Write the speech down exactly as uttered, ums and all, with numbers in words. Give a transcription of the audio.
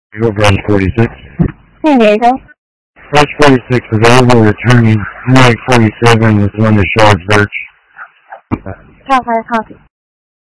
Go Branch forty-six. San Diego. Branch forty-six available, returning. Nine forty-seven with one to Shard Search. Cal Fire copy.